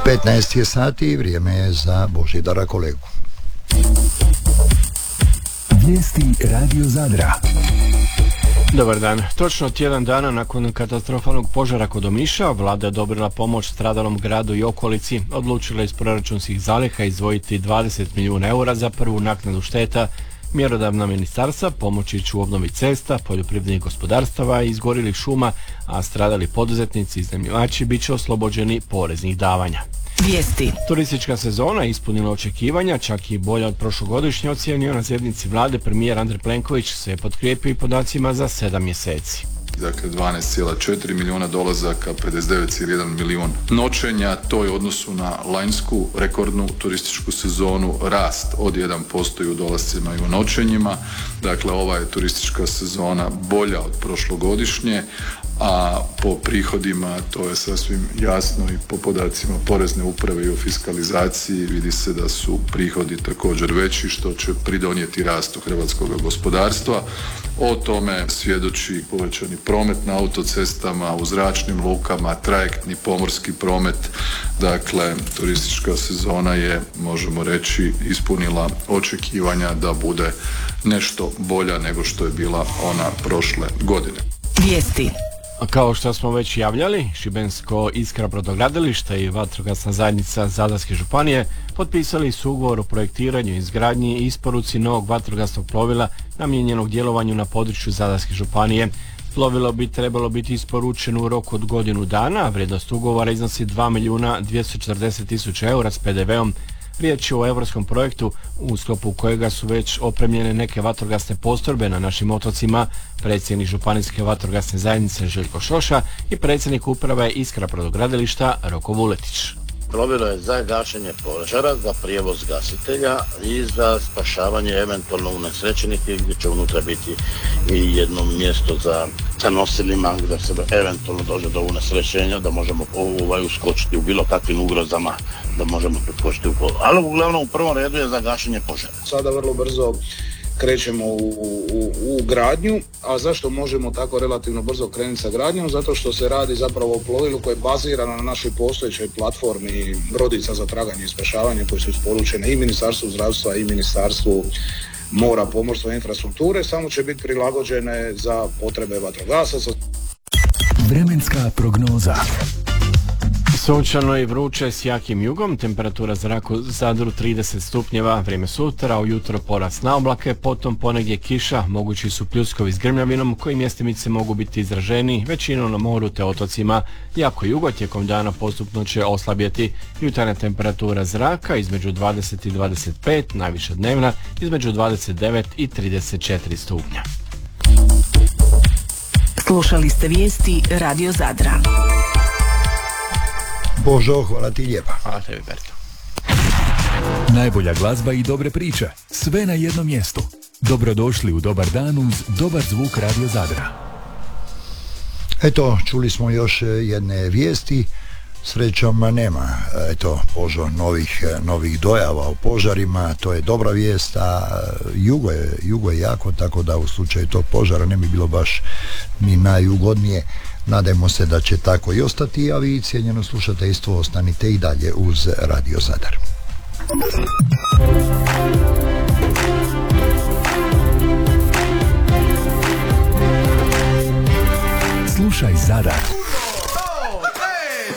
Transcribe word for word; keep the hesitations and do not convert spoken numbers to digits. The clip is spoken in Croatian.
petnaest je sati i vrijeme je za Božidara kolegu. Vijesti Radio Zadra. Dobar dan. Točno tjedan dana nakon katastrofalnog požara kod Omiša, vlada je odobrila pomoć stradalom gradu i okolici, odlučila iz proračunskih zaliha izdvojiti dvadeset milijuna eura za prvu naknadu šteta. Mjerodavna ministarstva pomoći će u obnovi cesta, poljoprivrednih gospodarstava i izgorjelih šuma, a stradali poduzetnici i iznajmljivači bit će oslobođeni poreznih davanja. Vijesti. Turistička sezona je ispunila očekivanja, čak i bolja od prošlogodišnje, ocijenio na sjednici vlade premijer Andrej Plenković, se potkrijepio i podacima za sedam mjeseci. Dakle, dvanaest zarez četiri milijuna dolazaka, pedeset devet zarez jedan milijun noćenja, to je u odnosu na lanjsku rekordnu turističku sezonu rast od jedan posto i u dolascima i u noćenjima. Dakle, ova je turistička sezona bolja od prošlogodišnje, a po prihodima to je sasvim jasno i po podacima Porezne uprave i o fiskalizaciji vidi se da su prihodi također veći, što će pridonijeti rastu hrvatskog gospodarstva. O tome svjedoči povećani promet na autocestama, u zračnim lukama, trajektni pomorski promet. Dakle, turistička sezona je, možemo reći, ispunila očekivanja da bude nešto bolja nego što je bila ona prošle godine. Vijesti. Kao što smo već javljali, Šibensko Iskra brodogradilište i vatrogasna zajednica Zadarske županije potpisali su ugovor o projektiranju, izgradnji i isporuci novog vatrogasnog plovila namijenjenog djelovanju na području Zadarske županije. Plovilo bi trebalo biti isporučeno u roku od godinu dana, a vrijednost ugovora iznosi dva milijuna dvjesto četrdeset tisuća eura s pe de veom. Riječ je o europskom projektu u sklopu kojega su već opremljene neke vatrogasne postrojbe na našim otocima, predsjednik Županijske vatrogasne zajednice Željko Šoša i predsjednik uprave Iskra brodogradilišta Roko Vuletić. Plovilo je za gašenje požara, za prijevoz gasitelja i za spašavanje eventualno unesrećenih, gdje će unutra biti i jedno mjesto za, za nosilima gdje se eventualno dođe do unesrećenja, da možemo ovaj, uskočiti u bilo kakvim ugrozama, da možemo preskočiti u polu. Ali uglavnom u prvom redu je za gašenje požara. Sada vrlo brzo krećemo u, u, u gradnju, a zašto možemo tako relativno brzo krenuti sa gradnjom? Zato što se radi zapravo o plovilu koje je bazirano na našoj postojećoj platformi brodica za traganje i spašavanje koje su isporučene i Ministarstvu zdravstva i Ministarstvu mora, pomorstva i infrastrukture, samo će biti prilagođene za potrebe vatrogasaca. Vremenska prognoza. Sunčano i vruće s jakim jugom, temperatura zraka u Zadru trideset stupnjeva, vrijeme sutra, ujutro porast na oblake, potom ponegdje kiša, mogući su pljuskovi s grmljavinom koji mjestimice mogu biti izraženi, većinom na moru te otocima. Jako jugo tijekom dana postupno će oslabjeti. Jutarnja temperatura zraka između dvadeset i dvadeset pet, najviša dnevna između dvadeset devet i trideset četiri stupnja. Slušali ste vijesti Radio Zadra. Božo, hvala ti lijepa. Hvala tebi, Berto. Najbolja glazba i dobre priče, sve na jednom mjestu. Dobrodošli u Dobar dan uz dobar zvuk Radio Zadra. Eto, čuli smo još jedne vijesti. Srećom nema, eto, Božo, novih, novih dojava o požarima, to je dobra vijest, a jugo je, jugo je jako, tako da u slučaju tog požara ne bi bilo baš ni najugodnije. Nadajmo se da će tako i ostati, a vi, cijenjeno slušateljstvo, ostanite i dalje uz Radio Zadar. Slušaj Zadar.